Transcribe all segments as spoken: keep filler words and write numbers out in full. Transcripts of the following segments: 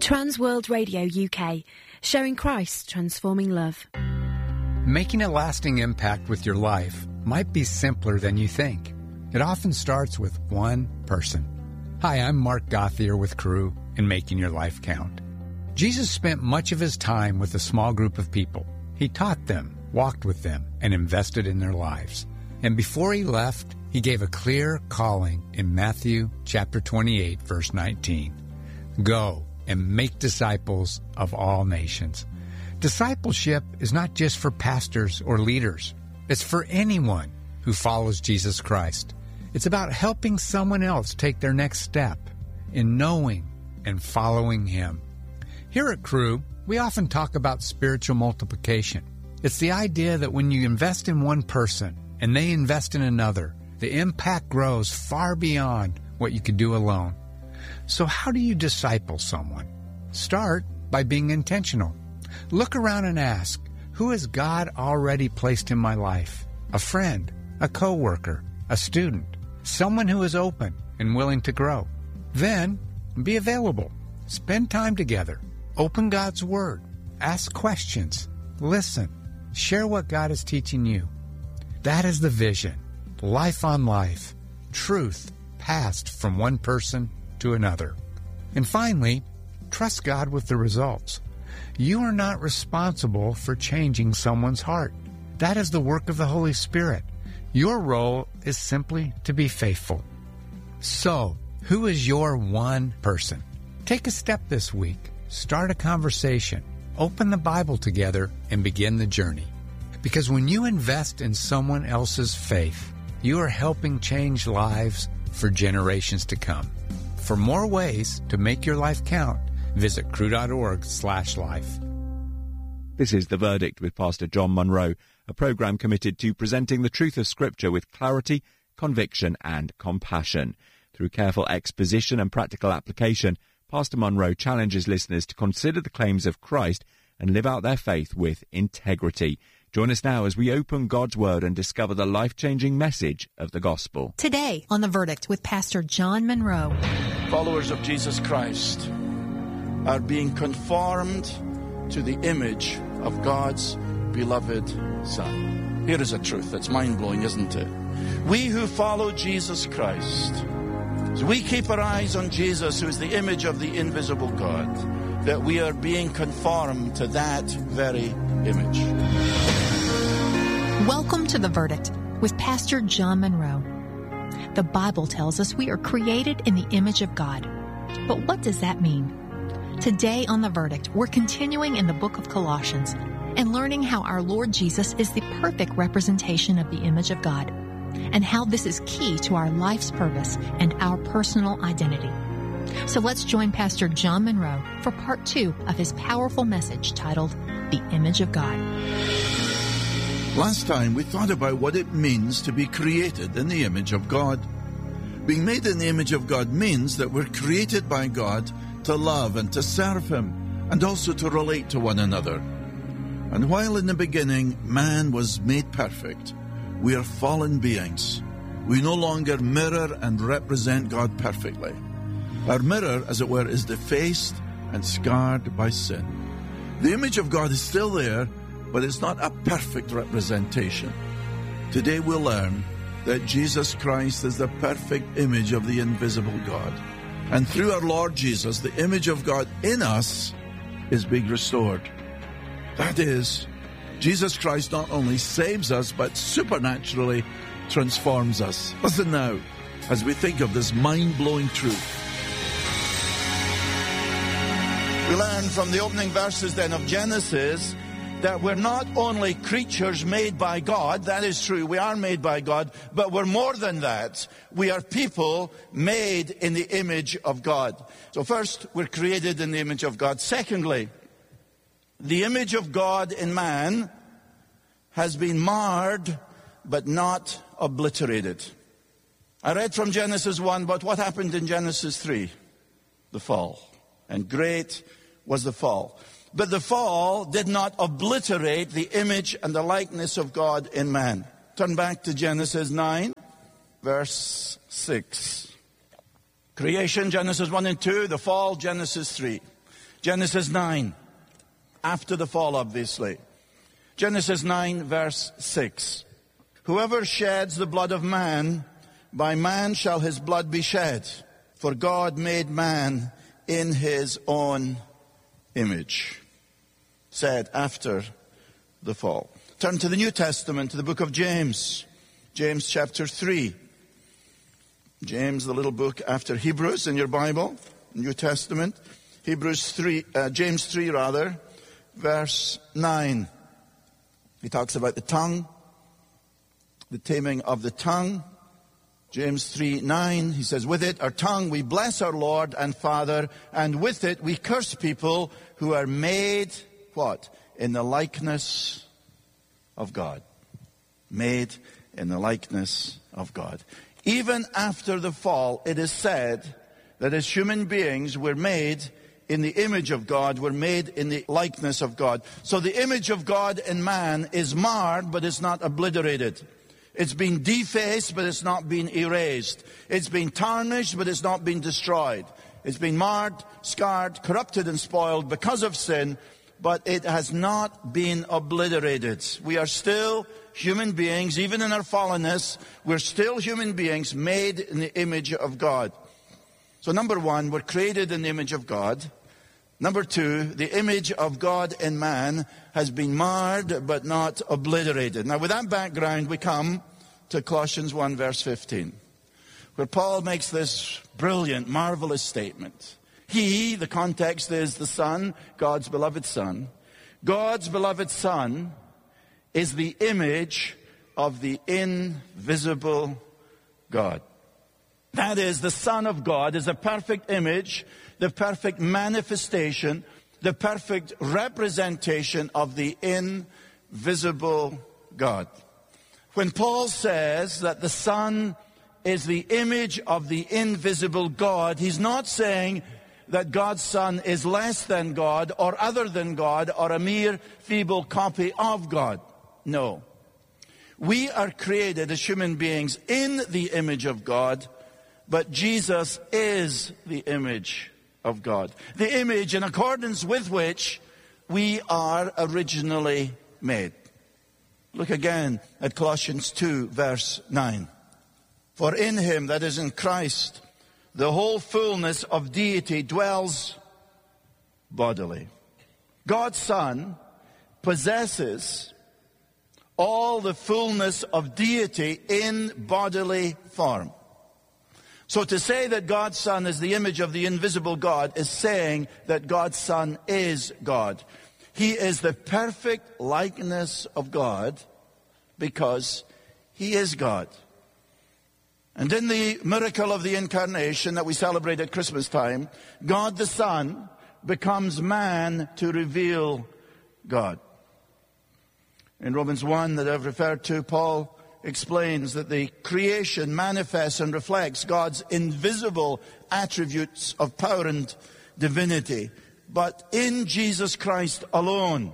Transworld Radio U K, showing Christ transforming love. Making a lasting impact with your life might be simpler than you think. It often starts with one person. Hi, I'm Mark Gauthier with Cru in Making Your Life Count. Jesus spent much of his time with a small group of people. He taught them, walked with them, and invested in their lives. And before he left, he gave a clear calling in Matthew chapter twenty-eight, verse nineteen. Go and make disciples of all nations. Discipleship is not just for pastors or leaders. It's for anyone who follows Jesus Christ. It's about helping someone else take their next step in knowing and following him. Here at Cru, we often talk about spiritual multiplication. It's the idea that when you invest in one person and they invest in another, the impact grows far beyond what you could do alone. So how do you disciple someone? Start by being intentional. Look around and ask, who has God already placed in my life? A friend, a coworker, a student, someone who is open and willing to grow. Then, be available. Spend time together. Open God's Word. Ask questions. Listen. Share what God is teaching you. That is the vision. Life on life. Truth passed from one person to another. And finally, trust God with the results. You are not responsible for changing someone's heart. That is the work of the Holy Spirit. Your role is simply to be faithful. So, who is your one person? Take a step this week. Start a conversation. Open the Bible together and begin the journey. Because when you invest in someone else's faith, you are helping change lives for generations to come. For more ways to make your life count, visit cru.org slash life. This is The Verdict with Pastor John Munro, a program committed to presenting the truth of Scripture with clarity, conviction and compassion. Through careful exposition and practical application, Pastor Munro challenges listeners to consider the claims of Christ and live out their faith with integrity. Join us now as we open God's Word and discover the life-changing message of the gospel. Today on The Verdict with Pastor John Munro. Followers of Jesus Christ are being conformed to the image of God's beloved Son. Here is a truth that's mind-blowing, isn't it? We who follow Jesus Christ, as we keep our eyes on Jesus, who is the image of the invisible God, that we are being conformed to that very image. Welcome to The Verdict with Pastor John Munro. The Bible tells us we are created in the image of God. But what does that mean? Today on The Verdict, we're continuing in the book of Colossians and learning how our Lord Jesus is the perfect representation of the image of God and how this is key to our life's purpose and our personal identity. So let's join Pastor John Munro for part two of his powerful message titled, The Image of God. Last time we thought about what it means to be created in the image of God. Being made in the image of God means that we're created by God to love and to serve Him, and also to relate to one another. And while in the beginning man was made perfect, we are fallen beings. We no longer mirror and represent God perfectly. Our mirror, as it were, is defaced and scarred by sin. The image of God is still there, but it's not a perfect representation. Today we'll learn that Jesus Christ is the perfect image of the invisible God. And through our Lord Jesus, the image of God in us is being restored. That is, Jesus Christ not only saves us, but supernaturally transforms us. Listen now, as we think of this mind-blowing truth. We learn from the opening verses then of Genesis that we're not only creatures made by God, that is true, we are made by God, but we're more than that. We are people made in the image of God. So first, we're created in the image of God. Secondly, the image of God in man has been marred, but not obliterated. I read from Genesis one, but what happened in Genesis three? The fall. And great was the fall. But the fall did not obliterate the image and the likeness of God in man. Turn back to Genesis nine, verse six. Creation, Genesis one and two. The fall, Genesis three. Genesis nine, after the fall, obviously. Genesis nine, verse six. Whoever sheds the blood of man, by man shall his blood be shed. For God made man in his own image. Said after the fall. Turn to the New Testament, to the book of James. James chapter three. James, the little book after Hebrews in your Bible, New Testament. Hebrews three, uh, James three rather, verse nine. He talks about the tongue, the taming of the tongue. James three nine, he says, with it, our tongue, we bless our Lord and Father, and with it we curse people who are made, what? In the likeness of God. Made in the likeness of God. Even after the fall, it is said that as human beings, we're made in the image of God, we're made in the likeness of God. So the image of God in man is marred, but it's not obliterated. It's been defaced, but it's not been erased. It's been tarnished, but it's not been destroyed. It's been marred, scarred, corrupted, and spoiled because of sin, but it has not been obliterated. We are still human beings, even in our fallenness. We're still human beings made in the image of God. So number one, we're created in the image of God. Number two, the image of God in man has been marred but not obliterated. Now with that background, we come to Colossians one verse fifteen, where Paul makes this brilliant, marvelous statement. He, the context is the Son, God's beloved Son. God's beloved Son is the image of the invisible God. That is, the Son of God is a perfect image, the perfect manifestation, the perfect representation of the invisible God. When Paul says that the Son is the image of the invisible God, he's not saying that God's Son is less than God or other than God or a mere feeble copy of God. No. We are created as human beings in the image of God, but Jesus is the image of God. The image in accordance with which we are originally made. Look again at Colossians two, verse nine. For in him, that is in Christ, the whole fullness of deity dwells bodily. God's Son possesses all the fullness of deity in bodily form. So to say that God's Son is the image of the invisible God is saying that God's Son is God. He is the perfect likeness of God because he is God. And in the miracle of the incarnation that we celebrate at Christmas time, God the Son becomes man to reveal God. In Romans one that I've referred to, Paul explains that the creation manifests and reflects God's invisible attributes of power and divinity. But in Jesus Christ alone,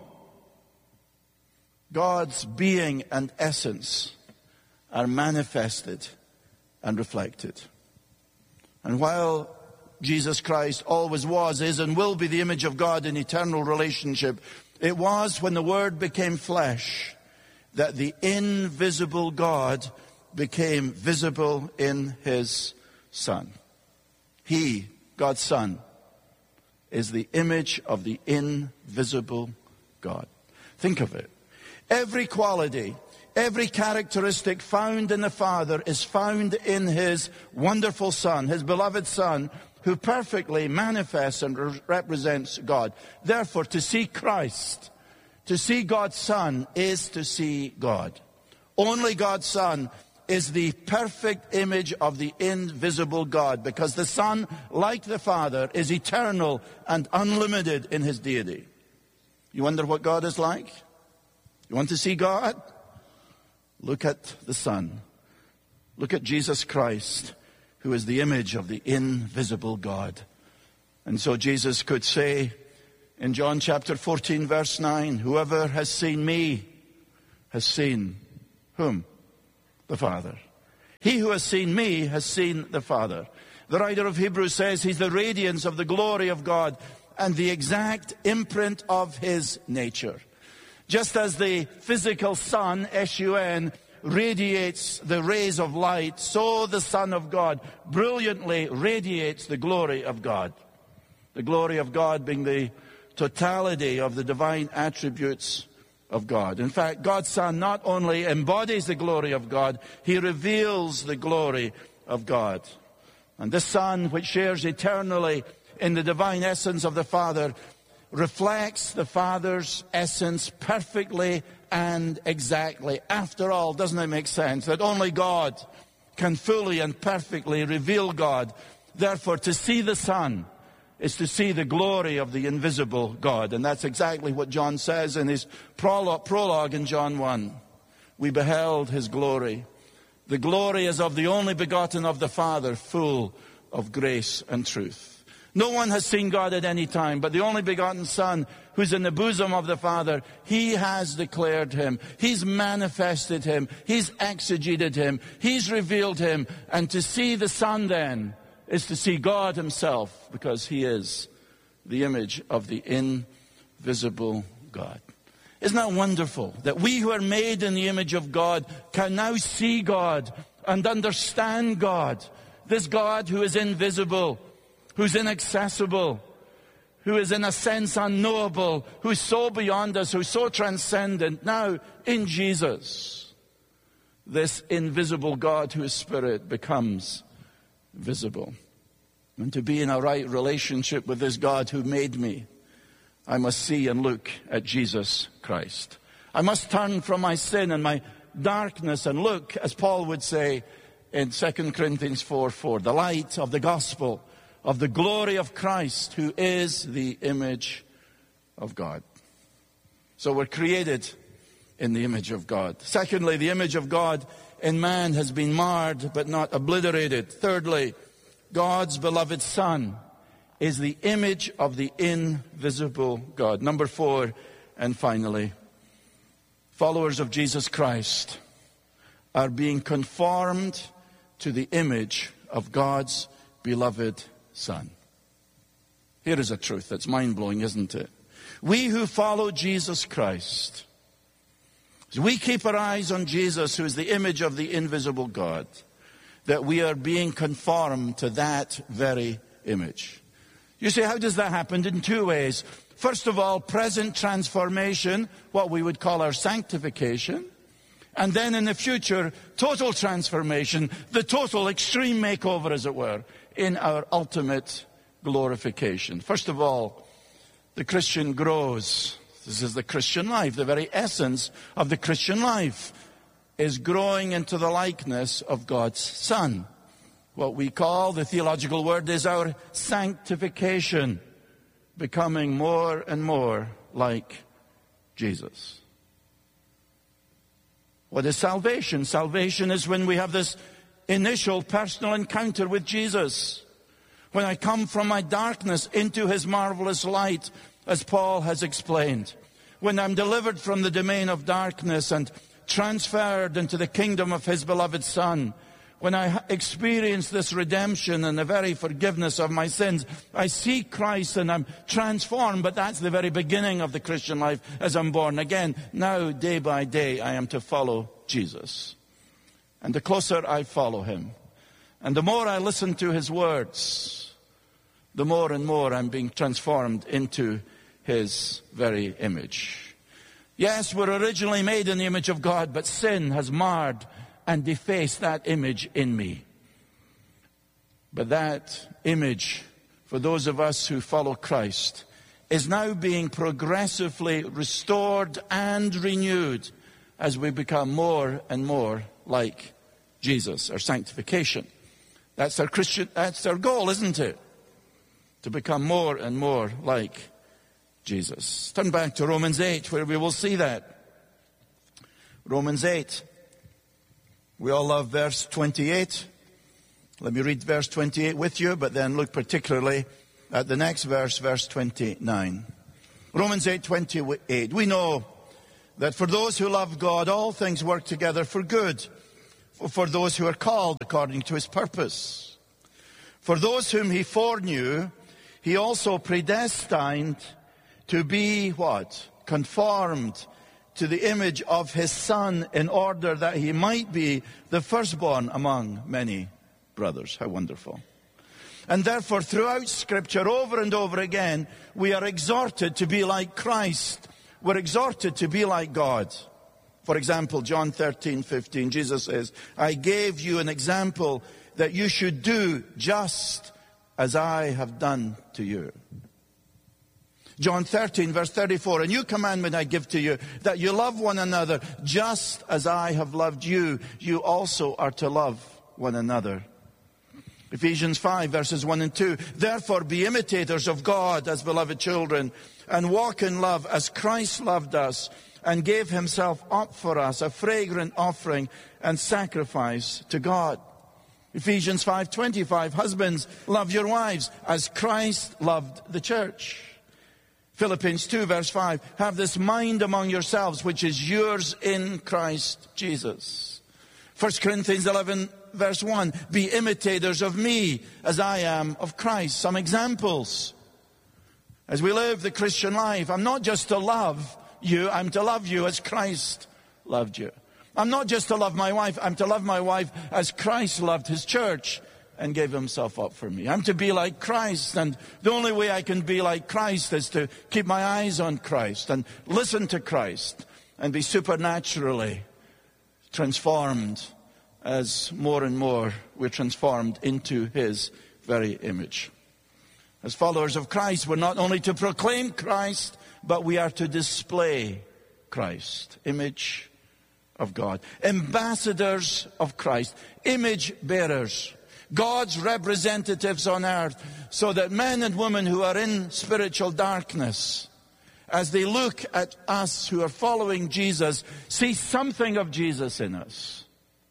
God's being and essence are manifested and reflected. And while Jesus Christ always was, is, and will be the image of God in eternal relationship, it was when the Word became flesh that the invisible God became visible in his Son. He, God's Son, is the image of the invisible God. Think of it. Every quality, every characteristic found in the Father is found in his wonderful Son, his beloved Son, who perfectly manifests and re- represents God. Therefore, to see Christ, to see God's Son, is to see God. Only God's Son is the perfect image of the invisible God, because the Son, like the Father, is eternal and unlimited in his deity. You wonder what God is like? You want to see God? Look at the Son. Look at Jesus Christ, who is the image of the invisible God. And so Jesus could say in John chapter fourteen, verse nine, whoever has seen me has seen whom? The Father. He who has seen me has seen the Father. The writer of Hebrews says he's the radiance of the glory of God and the exact imprint of his nature. Just as the physical sun, S U N, radiates the rays of light, so the Son of God brilliantly radiates the glory of God. The glory of God being the totality of the divine attributes of God. In fact, God's Son not only embodies the glory of God, he reveals the glory of God. And this Son, which shares eternally in the divine essence of the Father, reflects the Father's essence perfectly and exactly. After all, doesn't it make sense that only God can fully and perfectly reveal God? Therefore, to see the Son is to see the glory of the invisible God. And that's exactly what John says in his prologue, prologue in John one. We beheld his glory. The glory is of the only begotten of the Father, full of grace and truth. No one has seen God at any time, but the only begotten Son, who's in the bosom of the Father, he has declared him. He's manifested him. He's exegeted him. He's revealed him. And to see the Son then is to see God himself, because he is the image of the invisible God. Isn't that wonderful that we who are made in the image of God can now see God and understand God? This God who is invisible, who's inaccessible, who is in a sense unknowable, who's so beyond us, who's so transcendent. Now, in Jesus, this invisible God who is Spirit becomes visible. And to be in a right relationship with this God who made me, I must see and look at Jesus Christ. I must turn from my sin and my darkness and look, as Paul would say in Second Corinthians four four, the light of the gospel of the glory of Christ, who is the image of God. So we're created in the image of God. Secondly, the image of God in man has been marred but not obliterated. Thirdly, God's beloved Son is the image of the invisible God. Number four, and finally, followers of Jesus Christ are being conformed to the image of God's beloved Son. Here is a truth that's mind-blowing, isn't it? We who follow Jesus Christ, as we keep our eyes on Jesus, who is the image of the invisible God, that we are being conformed to that very image. You say, how does that happen? In two ways. First of all, present transformation, what we would call our sanctification. And then in the future, total transformation, the total extreme makeover, as it were, in our ultimate glorification. First of all, the Christian grows. This is the Christian life. The very essence of the Christian life is growing into the likeness of God's Son. What we call, the theological word is our sanctification, becoming more and more like Jesus. What is salvation? Salvation is when we have this initial personal encounter with Jesus. When I come from my darkness into his marvelous light, as Paul has explained. When I'm delivered from the domain of darkness and transferred into the kingdom of his beloved Son. When I experience this redemption and the very forgiveness of my sins, I see Christ and I'm transformed. But that's the very beginning of the Christian life as I'm born again. Now, day by day, I am to follow Jesus. And the closer I follow him, and the more I listen to his words, the more and more I'm being transformed into his very image. Yes, we're originally made in the image of God, but sin has marred and defaced that image in me. But that image, for those of us who follow Christ, is now being progressively restored and renewed as we become more and more like Jesus, our sanctification. That's our Christian, that's our goal, isn't it? To become more and more like Jesus. Turn back to Romans eight, where we will see that. Romans eight. We all love verse twenty-eight. Let me read verse twenty-eight with you, but then look particularly at the next verse, verse twenty-nine. Romans eight twenty-eight. We know that for those who love God, all things work together for good, for those who are called according to his purpose. For those whom he foreknew, he he also predestined to be what? Conformed to the image of his Son, in order that he might be the firstborn among many brothers. How wonderful. And therefore, throughout Scripture, over and over again, we are exhorted to be like Christ. We're exhorted to be like God. For example, John thirteen fifteen, Jesus says, I gave you an example that you should do just as I have done to you. John thirteen, verse thirty-four, a new commandment I give to you, that you love one another just as I have loved you. You also are to love one another. Ephesians five, verses one and two, therefore be imitators of God as beloved children, and walk in love as Christ loved us, and gave himself up for us, a fragrant offering and sacrifice to God. Ephesians five twenty-five, husbands, love your wives as Christ loved the church. Philippians two, verse five, have this mind among yourselves, which is yours in Christ Jesus. First Corinthians eleven, verse one, be imitators of me as I am of Christ. Some examples. As we live the Christian life, I'm not just to love you, I'm to love you as Christ loved you. I'm not just to love my wife, I'm to love my wife as Christ loved his church and gave himself up for me. I'm to be like Christ, and the only way I can be like Christ is to keep my eyes on Christ and listen to Christ and be supernaturally transformed as more and more we're transformed into his very image. As followers of Christ, we're not only to proclaim Christ, but we are to display Christ, image of God. Ambassadors of Christ, image bearers, God's representatives on earth, so that men and women who are in spiritual darkness, as they look at us who are following Jesus, see something of Jesus in us.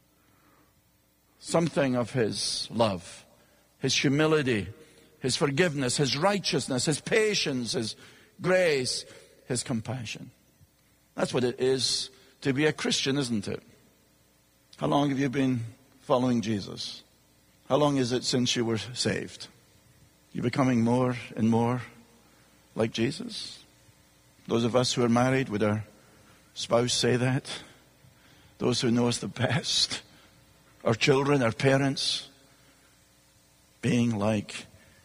Something of his love, his humility, his forgiveness, his righteousness, his patience, his grace, his compassion. That's what it is to be a Christian, isn't it? How long have you been following Jesus? How long is it since you were saved? You're becoming more and more like Jesus? Those of us who are married, would our spouse say that? Those who know us the best? Our children, our parents? Being like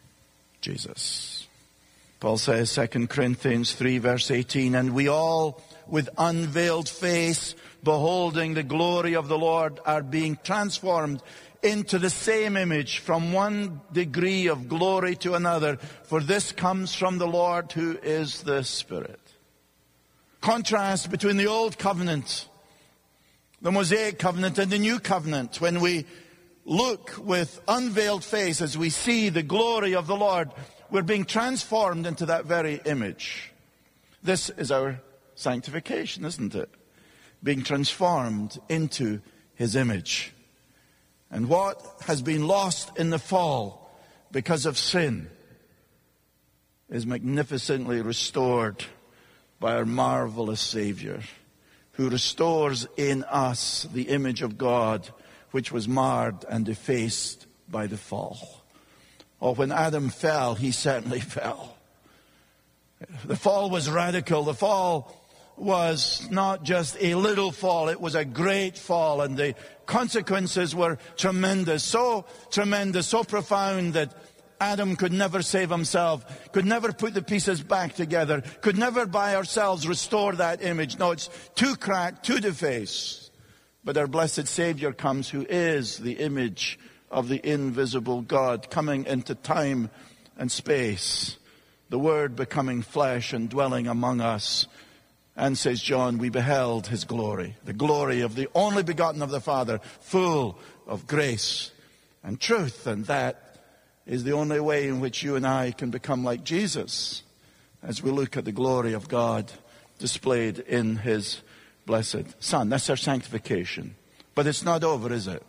Jesus. Paul says, Second Corinthians three, verse eighteen, and we all, with unveiled face, beholding the glory of the Lord, are being transformed into the same image from one degree of glory to another, for this comes from the Lord who is the Spirit. Contrast between the old covenant, the Mosaic covenant, and the new covenant. When we look with unveiled face as we see the glory of the Lord, we're being transformed into that very image. This is our sanctification, isn't it? Being transformed into his image. And what has been lost in the fall because of sin is magnificently restored by our marvelous Savior, who restores in us the image of God, which was marred and defaced by the fall. Oh, when Adam fell, he certainly fell. The fall was radical. The fall was not just a little fall, it was a great fall, and the consequences were tremendous, so tremendous, so profound that Adam could never save himself, could never put the pieces back together, could never by ourselves restore that image. No, it's too cracked, too defaced. But our blessed Savior comes, who is the image of the invisible God, coming into time and space, the Word becoming flesh and dwelling among us. And, says John, we beheld his glory, the glory of the only begotten of the Father, full of grace and truth. And that is the only way in which you and I can become like Jesus, as we look at the glory of God displayed in his blessed Son. That's our sanctification. But it's not over, is it?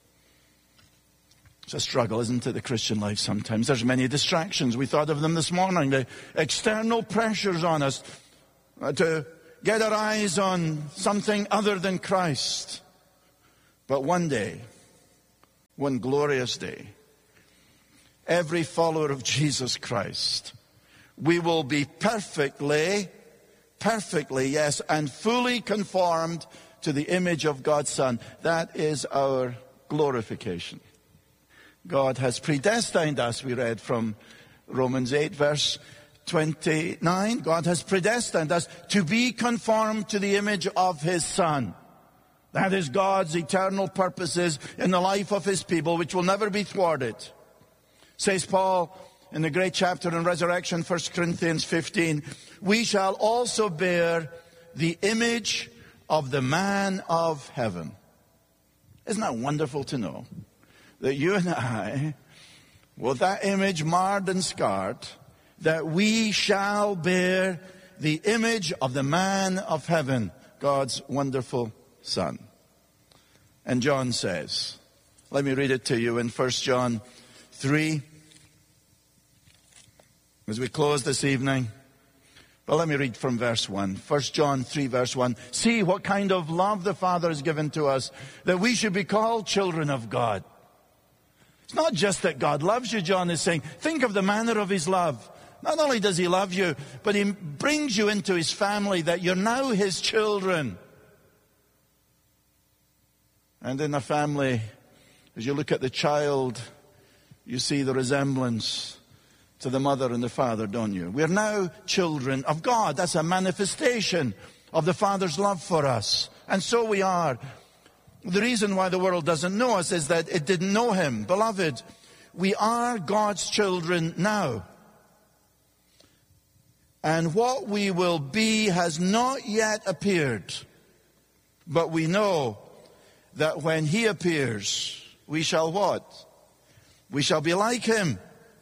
It's a struggle, isn't it, the Christian life sometimes? There's many distractions. We thought of them this morning. The external pressures on us to get our eyes on something other than Christ. But one day, one glorious day, every follower of Jesus Christ, we will be perfectly, perfectly, yes, and fully conformed to the image of God's Son. That is our glorification. God has predestined us, we read from Romans eight, verse twenty-nine. God has predestined us to be conformed to the image of His Son. That is God's eternal purposes in the life of His people, which will never be thwarted. Says Paul in the great chapter on resurrection, First Corinthians fifteen, we shall also bear the image of the man of heaven. Isn't that wonderful to know that you and I, with that image marred and scarred, that we shall bear the image of the man of heaven, God's wonderful Son. And John says, let me read it to you in First John three, as we close this evening. But let me read from verse one. First John three, verse one. See what kind of love the Father has given to us, that we should be called children of God. It's not just that God loves you, John is saying. Think of the manner of His love. Not only does He love you, but He brings you into His family, that you're now His children. And in a family, as you look at the child, you see the resemblance to the mother and the father, don't you? We're now children of God. That's a manifestation of the Father's love for us. And so we are. The reason why the world doesn't know us is that it didn't know Him. Beloved, we are God's children now. And what we will be has not yet appeared. But we know that when He appears, we shall what? We shall be like Him.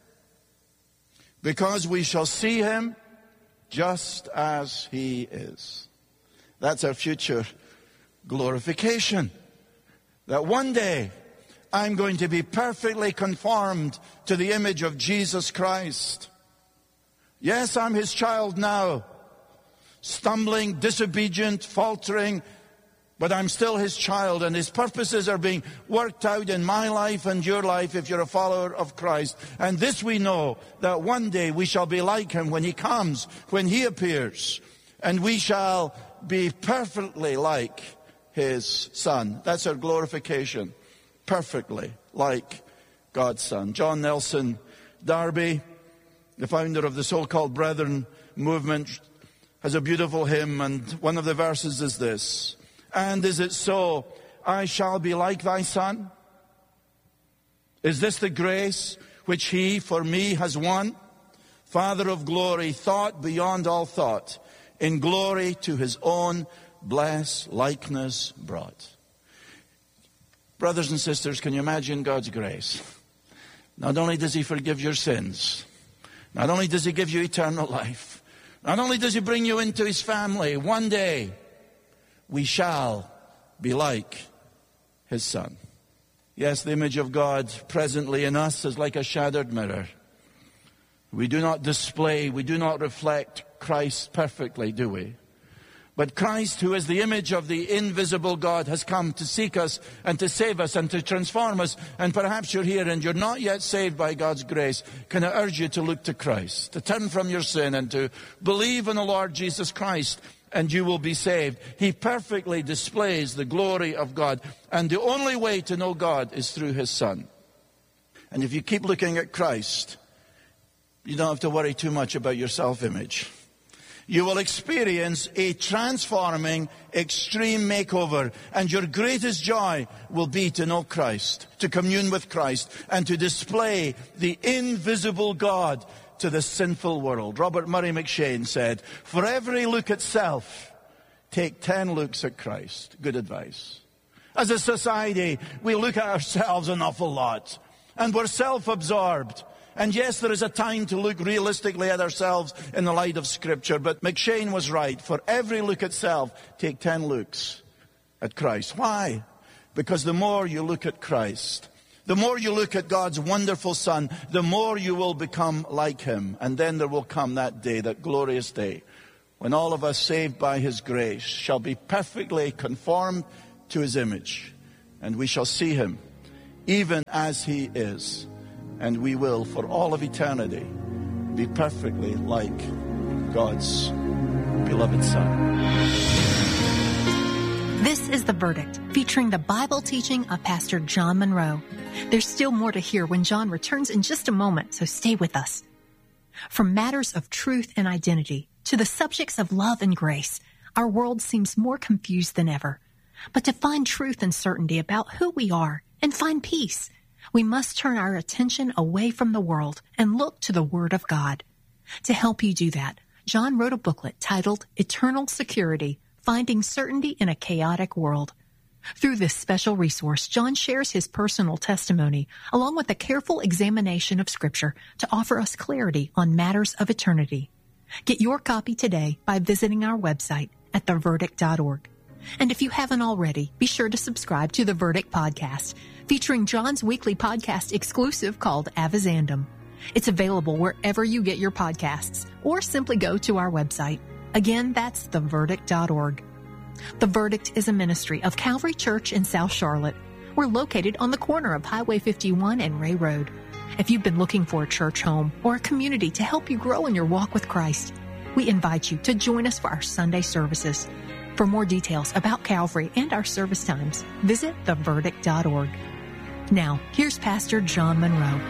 Because we shall see Him just as He is. That's our future glorification. That one day I'm going to be perfectly conformed to the image of Jesus Christ. Yes, I'm His child now, stumbling, disobedient, faltering, but I'm still His child, and His purposes are being worked out in my life and your life if you're a follower of Christ. And this we know, that one day we shall be like Him when He comes, when He appears, and we shall be perfectly like His Son. That's our glorification. Perfectly like God's Son. John Nelson Darby, the founder of the so-called Brethren movement, has a beautiful hymn, and one of the verses is this. And is it so, I shall be like thy Son? Is this the grace which He for me has won? Father of glory, thought beyond all thought, in glory to His own blessed likeness brought. Brothers and sisters, can you imagine God's grace? Not only does He forgive your sins, not only does He give you eternal life, not only does He bring you into His family, one day we shall be like His Son. Yes, the image of God presently in us is like a shattered mirror. We do not display, we do not reflect Christ perfectly, do we? But Christ, who is the image of the invisible God, has come to seek us and to save us and to transform us. And perhaps you're here and you're not yet saved by God's grace. Can I urge you to look to Christ, to turn from your sin and to believe in the Lord Jesus Christ, and you will be saved. He perfectly displays the glory of God. And the only way to know God is through His Son. And if you keep looking at Christ, you don't have to worry too much about your self-image. You will experience a transforming, extreme makeover. And your greatest joy will be to know Christ, to commune with Christ, and to display the invisible God to the sinful world. Robert Murray McCheyne said, for every look at self, take ten looks at Christ. Good advice. As a society, we look at ourselves an awful lot, and we're self-absorbed. And yes, there is a time to look realistically at ourselves in the light of Scripture. But McCheyne was right. For every look at self, take ten looks at Christ. Why? Because the more you look at Christ, the more you look at God's wonderful Son, the more you will become like Him. And then there will come that day, that glorious day, when all of us saved by His grace shall be perfectly conformed to His image. And we shall see Him even as He is. and we will, for all of eternity, be perfectly like God's beloved Son. This is The Verdict, featuring the Bible teaching of Pastor John Monroe. There's still more to hear when John returns in just a moment, so stay with us. From matters of truth and identity to the subjects of love and grace, our world seems more confused than ever. But to find truth and certainty about who we are and find peace, we must turn our attention away from the world and look to the Word of God. To help you do that, John wrote a booklet titled Eternal Security, Finding Certainty in a Chaotic World. Through this special resource, John shares his personal testimony along with a careful examination of Scripture to offer us clarity on matters of eternity. Get your copy today by visiting our website at the verdict dot org. And if you haven't already, be sure to subscribe to The Verdict Podcast, featuring John's weekly podcast exclusive called Avizandum. It's available wherever you get your podcasts, or simply go to our website. Again, that's the verdict dot org. The Verdict is a ministry of Calvary Church in South Charlotte. We're located on the corner of Highway fifty-one and Ray Road. If you've been looking for a church home or a community to help you grow in your walk with Christ, we invite you to join us for our Sunday services. For more details about Calvary and our service times, visit the verdict dot org. Now, here's Pastor John Monroe.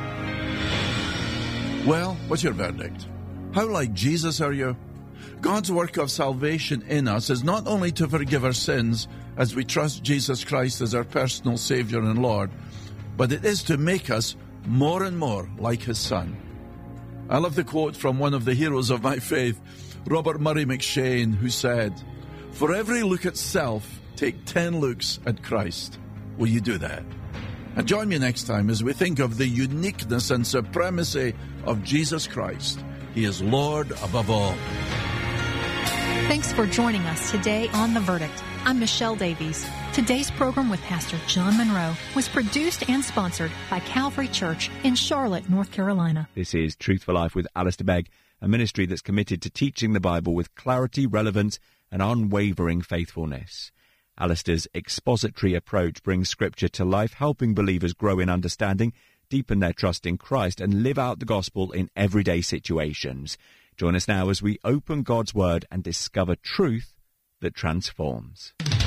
Well, what's your verdict? How like Jesus are you? God's work of salvation in us is not only to forgive our sins as we trust Jesus Christ as our personal Savior and Lord, but it is to make us more and more like His Son. I love the quote from one of the heroes of my faith, Robert Murray McShane, who said, "For every look at self, take ten looks at Christ." Will you do that? And join me next time as we think of the uniqueness and supremacy of Jesus Christ. He is Lord above all. Thanks for joining us today on The Verdict. I'm Michelle Davies. Today's program with Pastor John Monroe was produced and sponsored by Calvary Church in Charlotte, North Carolina. This is Truth for Life with Alistair Begg, a ministry that's committed to teaching the Bible with clarity, relevance, and unwavering faithfulness. Alistair's expository approach brings Scripture to life, helping believers grow in understanding, deepen their trust in Christ, and live out the gospel in everyday situations. Join us now as we open God's Word and discover truth that transforms.